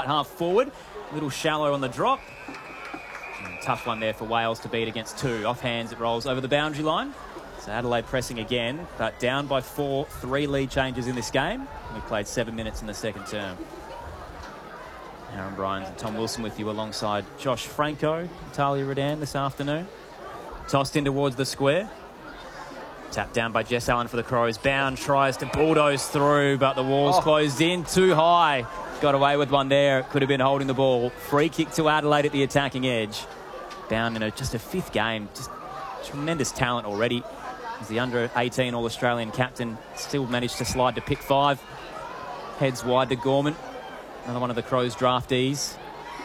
right half forward. A little shallow on the drop. And tough one there for Wales to beat against 2. Off hands, it rolls over the boundary line. So Adelaide pressing again, but down by 4, 3 lead changes in this game. We played 7 minutes in the second term. Aaron Bryans and Tom Wilson with you alongside Josh Franco, Talia Redan this afternoon. Tossed in towards the square. Tapped down by Jess Allen for the Crows. Bound tries to bulldoze through, but the wall's closed in too high. Got away with one there. Could have been holding the ball. Free kick to Adelaide at the attacking edge. Bound in just a 5th game. Just tremendous talent already. As the under-18 All-Australian captain still managed to slide to pick 5. Heads wide to Gorman. Another one of the Crows draftees.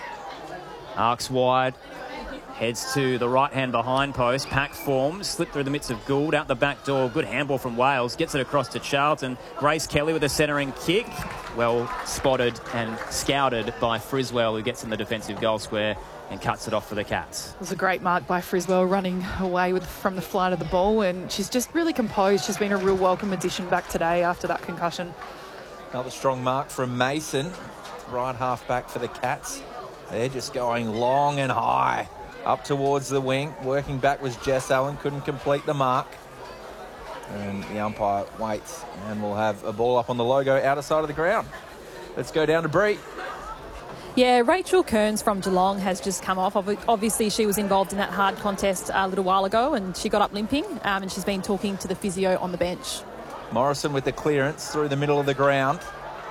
Arcs wide. Heads to the right-hand behind post. Pack form. Slipped through the midst of Gould. Out the back door. Good handball from Wales. Gets it across to Charlton. Grace Kelly with a centering kick. Well spotted and scouted by Friswell, who gets in the defensive goal square and cuts it off for the Cats. It was a great mark by Friswell, running away from the flight of the ball, and she's just really composed. She's been a real welcome addition back today after that concussion. Another strong mark from Mason. Right half back for the Cats. They're just going long and high up towards the wing. Working back was Jess Allen, couldn't complete the mark. And the umpire waits, and we'll have a ball up on the logo outer side of the ground. Let's go down to Bree. Yeah, Rachel Kearns from Geelong has just come off. Obviously, she was involved in that hard contest a little while ago, and she got up limping, and she's been talking to the physio on the bench. Morrison with the clearance through the middle of the ground.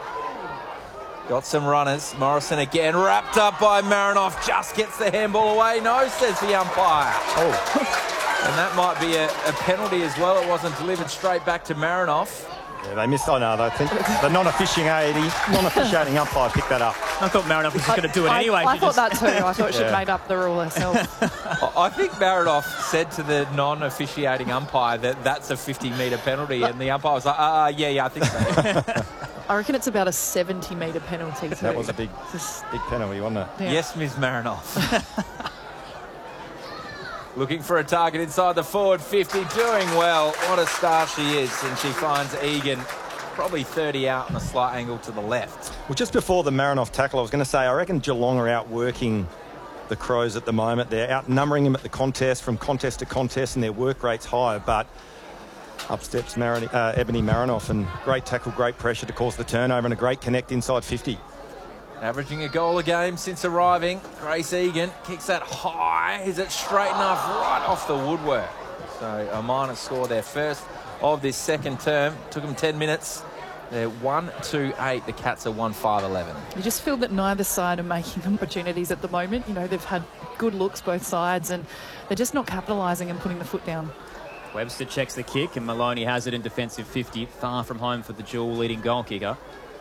Got some runners. Morrison again, wrapped up by Marinoff. Just gets the handball away. No, says the umpire. And that might be a penalty as well. It wasn't delivered straight back to Marinoff. Yeah, they missed. I know. I think the non-officiating umpire picked that up. I thought Marinoff was just going to do it anyway. I thought that too. I thought she'd made up the rule herself. I think Marinoff said to the non-officiating umpire that that's a 50-metre penalty, and the umpire was like, yeah, I think so. I reckon it's about a 70-metre penalty too. That was a big penalty, wasn't it? Yeah. Yes, Ms. Marinoff. Looking for a target inside the forward 50, doing well. What a star she is, and she finds Egan probably 30 out on a slight angle to the left. Well, just before the Marinoff tackle, I was going to say, I reckon Geelong are outworking the Crows at the moment. They're outnumbering them at the contest, from contest to contest, and their work rate's higher, but up steps Ebony Marinoff, and great tackle, great pressure to cause the turnover, and a great connect inside 50. Averaging a goal a game since arriving. Grace Egan kicks that high. Is it straight enough? Right off the woodwork. So a minus score, their first of this second term. Took them 10 minutes. They're 1-2-8. The Cats are 1-5-11. You just feel that neither side are making opportunities at the moment. You know, they've had good looks both sides, and they're just not capitalising and putting the foot down. Webster checks the kick, and Maloney has it in defensive 50. Far from home for the dual leading goal kicker.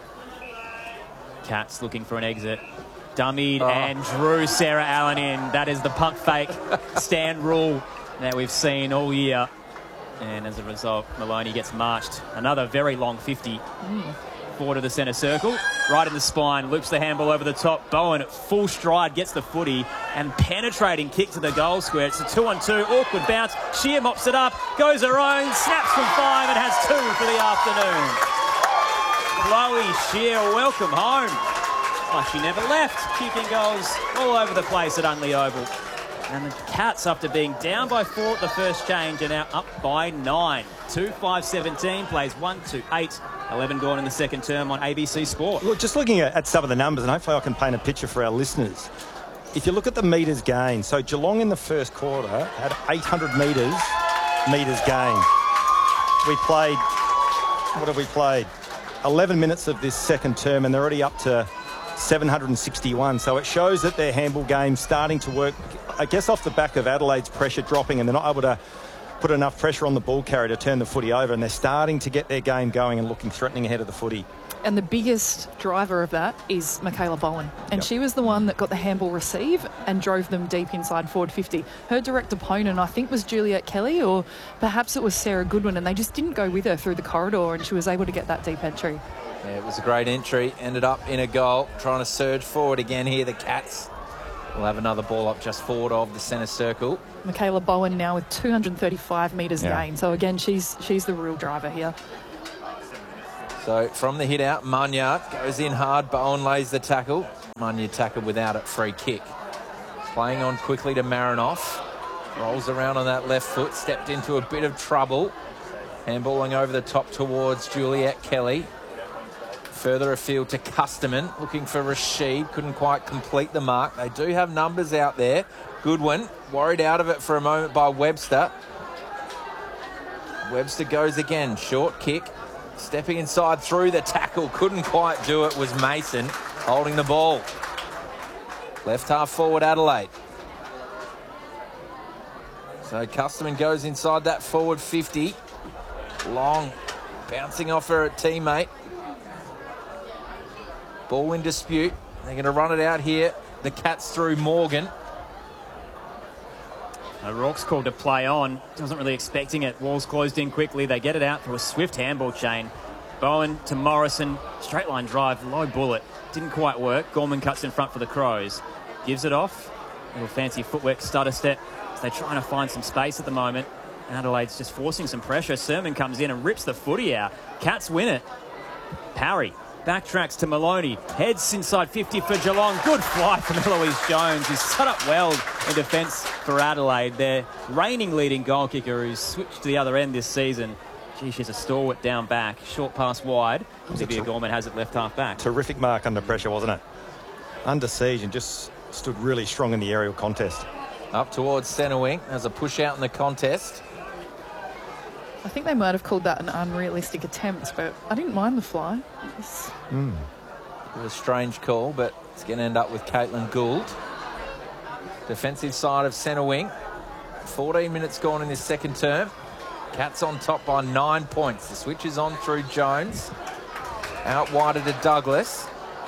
Cats looking for an exit. Dummied and drew Sarah Allen in. That is the puck fake stand rule that we've seen all year. And as a result, Maloney gets marched. Another very long 50. Forward to the centre circle. Right in the spine. Loops the handball over the top. Bowen at full stride gets the footy. And penetrating kick to the goal square. It's a 2-on-2. Awkward bounce. Shear mops it up. Goes her own. Snaps from 5 and has 2 for the afternoon. Chloe Shear, welcome home. Oh, she never left. Kicking goals all over the place at Unley Oval. And the Cats, after being down by 4 at the first change, are now up by 9. 2-5-17, plays 1-2-8. 11 gone in the second term on ABC Sport. Look, just looking at some of the numbers, and hopefully I can paint a picture for our listeners. If you look at the metres gained, so Geelong in the first quarter had 800 metres gained. We played, what have we played? 11 minutes of this second term, and they're already up to 761. So it shows that their handball game's starting to work, I guess, off the back of Adelaide's pressure dropping, and they're not able to put enough pressure on the ball carrier to turn the footy over, and they're starting to get their game going and looking threatening ahead of the footy. And the biggest driver of that is Michaela Bowen. And she was the one that got the handball receive and drove them deep inside forward 50. Her direct opponent, I think, was Juliet Kelly, or perhaps it was Sarah Goodwin, and they just didn't go with her through the corridor, and she was able to get that deep entry. Yeah, it was a great entry. Ended up in a goal. Trying to surge forward again here, the Cats. We'll have another ball up just forward of the centre circle. Michaela Bowen now with 235 metres gained. So, again, she's the real driver here. So from the hit out, Munyard goes in hard. Bowen lays the tackle. Munya tackled without it, free kick. Playing on quickly to Marinoff. Rolls around on that left foot, stepped into a bit of trouble. Handballing over the top towards Juliet Kelly. Further afield to Custerman, looking for Rashid. Couldn't quite complete the mark. They do have numbers out there. Goodwin, worried out of it for a moment by Webster. Webster goes again, short kick. Stepping inside through the tackle, couldn't quite do it, was Mason holding the ball. Left half forward Adelaide. So Custerman goes inside that forward 50. Long, bouncing off her teammate. Ball in dispute. They're going to run it out here. The Cats through Morgan. Rourke's called to play on. Wasn't really expecting it. Walls closed in quickly. They get it out through a swift handball chain. Bowen to Morrison. Straight line drive. Low bullet. Didn't quite work. Gorman cuts in front for the Crows. Gives it off. Little fancy footwork stutter step. So they're trying to find some space at the moment. Adelaide's just forcing some pressure. Sermon comes in and rips the footy out. Cats win it. Parry backtracks to Maloney. Heads inside 50 for Geelong. Good fly from Eloise Jones, who's set up well in defence for Adelaide. Their reigning leading goal kicker who's switched to the other end this season. Gee, she's a stalwart down back. Short pass wide. Olivia Gorman has it left half back. Terrific mark under pressure, wasn't it? Under siege and just stood really strong in the aerial contest. Up towards centre wing as a push out in the contest. I think they might have called that an unrealistic attempt, but I didn't mind the fly. It was a strange call, but it's going to end up with Caitlin Gould. Defensive side of centre wing. 14 minutes gone in this second term. Cats on top by 9 points. The switch is on through Jones. Out wider to Douglas.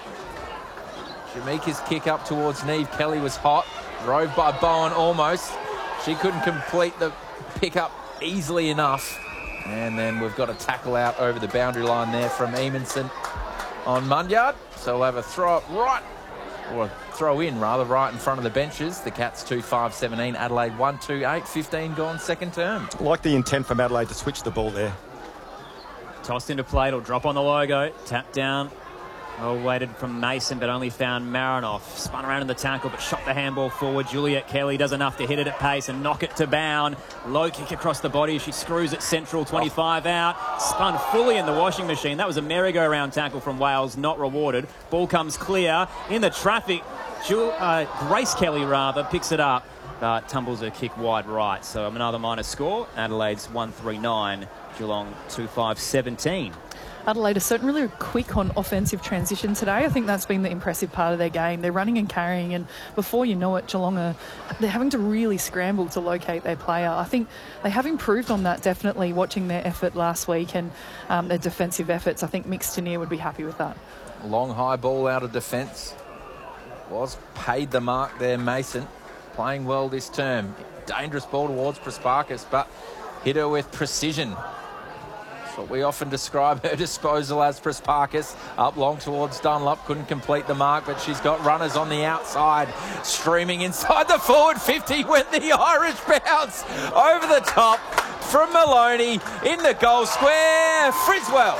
Jamaica's kick up towards Neve Kelly was hot. Drove by Bowen almost. She couldn't complete the pick up easily enough. And then we've got a tackle out over the boundary line there from Eamonson on Munyard. So we'll have a throw up right, or a throw in rather, right in front of the benches. The Cats 2-5-17, Adelaide 1-2-8, 15 gone second term. Like the intent from Adelaide to switch the ball there. Tossed into play, it'll drop on the logo. Tap down. Well weighted from Mason, but only found Marinoff. Spun around in the tackle, but shot the handball forward. Juliet Kelly does enough to hit it at pace and knock it to Bowen. Low kick across the body. She screws it central, 25 out. Spun fully in the washing machine. That was a merry-go-round tackle from Wales, not rewarded. Ball comes clear in the traffic. Grace Kelly, picks it up, but tumbles her kick wide right. So another minor score. Adelaide's 1-3-9, Geelong 2-5-17. Adelaide are certainly really quick on offensive transition today. I think that's been the impressive part of their game. They're running and carrying, and before you know it, Geelong they're having to really scramble to locate their player. I think they have improved on that, definitely, watching their effort last week and their defensive efforts. I think Mick Stanier would be happy with that. Long high ball out of defence. Was paid the mark there, Mason. Playing well this term. Dangerous ball towards Prasparkas, but hit her with precision. What we often describe her disposal as. Prasparkas up long towards Dunlop, couldn't complete the mark, but she's got runners on the outside, streaming inside the forward 50 went the Irish bounce over the top from Maloney in the goal square. Friswell.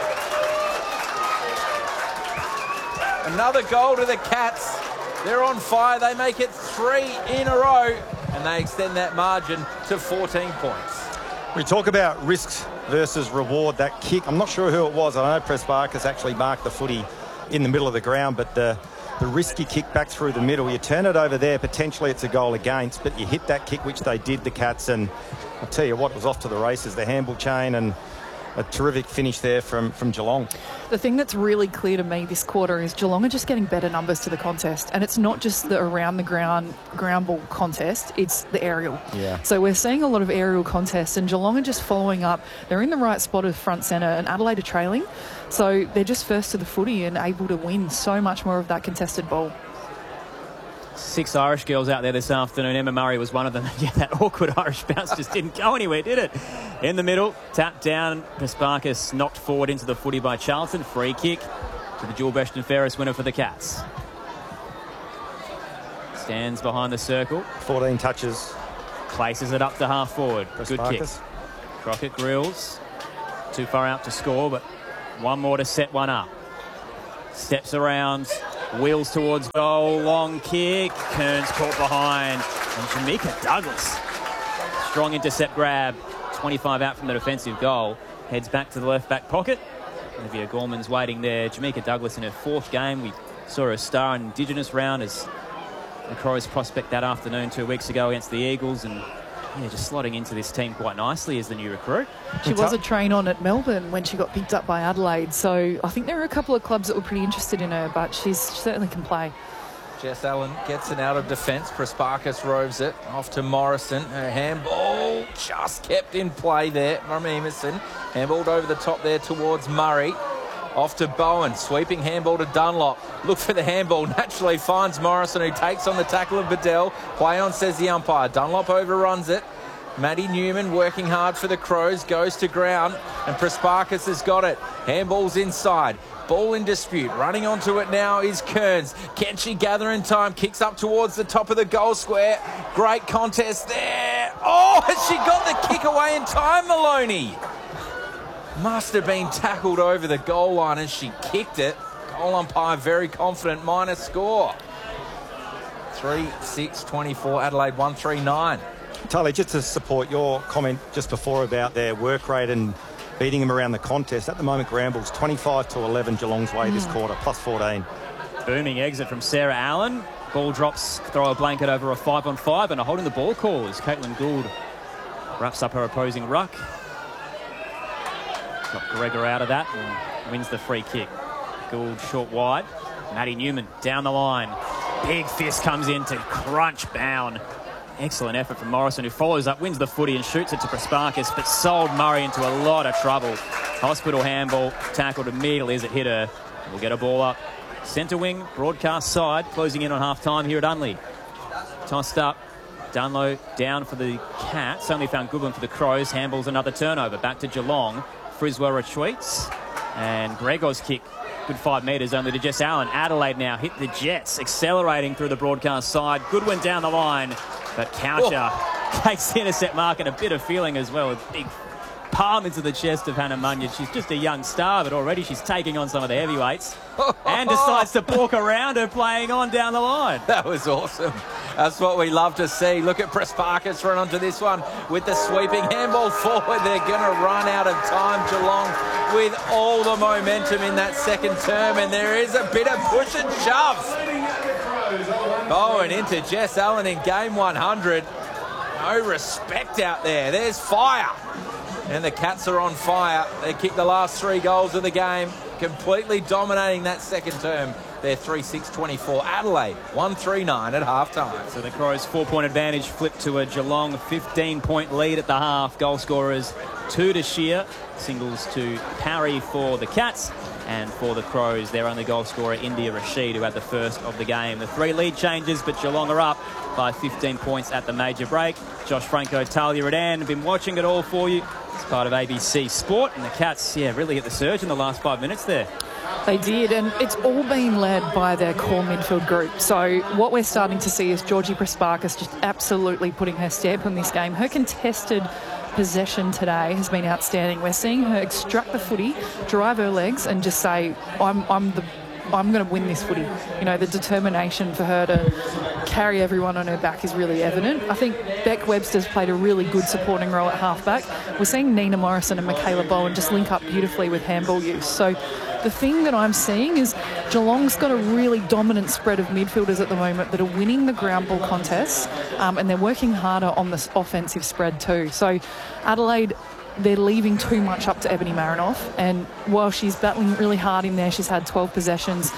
Another goal to the Cats. They're on fire. They make it 3 in a row and they extend that margin to 14 points. We talk about risks versus reward. That kick, I'm not sure who it was. I know Prasparkas actually marked the footy in the middle of the ground, but the risky kick back through the middle, you turn it over there, potentially it's a goal against, but you hit that kick, which they did, the Cats, and I'll tell you what was off to the races, the handball chain, and a terrific finish there from Geelong. The thing that's really clear to me this quarter is Geelong are just getting better numbers to the contest, and it's not just the around the ground ball contest, it's the aerial. Yeah. So we're seeing a lot of aerial contests, and Geelong are just following up. They're in the right spot of front centre, and Adelaide are trailing, so they're just first to the footy and able to win so much more of that contested ball. 6 Irish girls out there this afternoon. Emma Murray was one of them. Yeah, that awkward Irish bounce just didn't go anywhere, did it? In the middle, tapped down. Prasparkas knocked forward into the footy by Charlton. Free kick to the Jewel Beshton Ferris winner for the Cats. Stands behind the circle. 14 touches. Places it up to half forward. Good kick. Crockett grills. Too far out to score, but one more to set one up. Steps around. Wheels towards goal, long kick. Kearns caught behind. And Jamaica Douglas. Strong intercept grab. 25 out from the defensive goal. Heads back to the left back pocket. Olivia Gorman's waiting there. Jamaica Douglas in her 4th game. We saw her star in Indigenous round as the Crows prospect that afternoon 2 weeks ago against the Eagles, and just slotting into this team quite nicely as the new recruit. She was a train on at Melbourne when she got picked up by Adelaide, so I think there are a couple of clubs that were pretty interested in her, but she certainly can play. Jess Allen gets it out of defence. Prasparkas roves it off to Morrison. Her handball just kept in play there from Emerson. Handballed over the top there towards Murray. Off to Bowen. Sweeping handball to Dunlop. Look for the handball. Naturally finds Morrison, who takes on the tackle of Bedell. Play on, says the umpire. Dunlop overruns it. Maddie Newman working hard for the Crows. Goes to ground. And Prasparkas has got it. Handball's inside. Ball in dispute. Running onto it now is Kearns. Can she gather in time? Kicks up towards the top of the goal square. Great contest there. Oh, has she got the kick away in time, Maloney? Must have been tackled over the goal line as she kicked it. Goal umpire very confident. Minor score. 3-6-24. Adelaide 1-3-9. Tali, just to support your comment just before about their work rate and beating them around the contest. At the moment, Grambles 25-11 Geelong's way this quarter, plus 14. Booming exit from Sarah Allen. Ball drops, throw a blanket over a 5-on-5, and a holding the ball call as Caitlin Gould wraps up her opposing ruck. Got Gregor out of that and wins the free kick. Gould short wide. Maddie Newman down the line. Big fist comes in to crunch Bowen. Excellent effort from Morrison, who follows up, wins the footy and shoots it to Prasparkas, but sold Murray into a lot of trouble. Hospital handball, tackled immediately as it hit her. We'll get a ball up. Centre wing, broadcast side, closing in on half-time here at Unley. Tossed up. Dunlow down for the Cats. Only found Goodwin for the Crows. Handballs another turnover. Back to Geelong. Friswell retreats. And Gregor's kick. Good 5 metres only to Jess Allen. Adelaide now hit the Jets, accelerating through the broadcast side. Goodwin down the line. But Coucher takes the intercept mark and a bit of feeling as well. A big palm into the chest of Hannah Munyard. She's just a young star, but already she's taking on some of the heavyweights and decides to walk around her, playing on down the line. That was awesome. That's what we love to see. Look at Prasparkas run onto this one with the sweeping handball forward. They're going to run out of time, Geelong, with all the momentum in that second term, and there is a bit of push and shove. Bowen into Jess Allen in game 100. No respect out there. There's fire. And the Cats are on fire. They kicked the last 3 goals of the game, completely dominating that second term. They're 3-6-24. Adelaide 1-3-9 at half-time. So the Crows' 4-point advantage flipped to a Geelong 15-point lead at the half. Goal scorers 2 to Shear, singles to Parry for the Cats. And for the Crows, their only goal scorer, India Rashid, who had the first of the game. The 3 lead changes, but Geelong are up by 15 points at the major break. Josh Franco, Talia Radan have been watching it all for you. It's part of ABC Sport, and the Cats, really hit the surge in the last 5 minutes there. They did, and it's all been led by their core midfield group. So what we're starting to see is Georgie Prasparkas just absolutely putting her stamp on this game. Her contested possession today has been outstanding. We're seeing her extract the footy, drive her legs, and just say, I'm going to win this footy. You know, the determination for her to carry everyone on her back is really evident. I think Beck Webster's played a really good supporting role at halfback. We're seeing Nina Morrison and Michaela Bowen just link up beautifully with handball use. So the thing that I'm seeing is Geelong's got a really dominant spread of midfielders at the moment that are winning the ground ball contests, and they're working harder on this offensive spread too. So Adelaide, they're leaving too much up to Ebony Marinoff, and while she's battling really hard in there, she's had 12 possessions,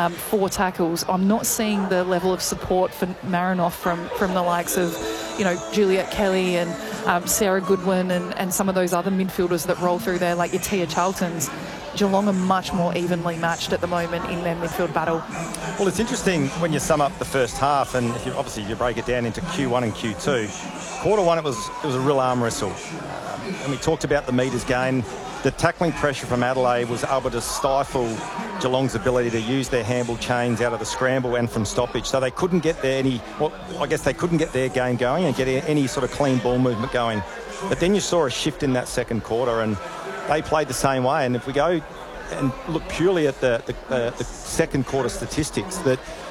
4 tackles. I'm not seeing the level of support for Marinoff from the likes of, Juliet Kelly and Sarah Goodwin and some of those other midfielders that roll through there, like your Tia Charltons. Geelong are much more evenly matched at the moment in their midfield battle. Well, it's interesting when you sum up the first half, and if you break it down into Q1 and Q2. Quarter 1, it was a real arm wrestle. And we talked about the metres gain. The tackling pressure from Adelaide was able to stifle Geelong's ability to use their handball chains out of the scramble and from stoppage. So they couldn't get they couldn't get their game going and get any sort of clean ball movement going. But then you saw a shift in that second quarter, and they played the same way. And if we go and look purely at the second quarter statistics, that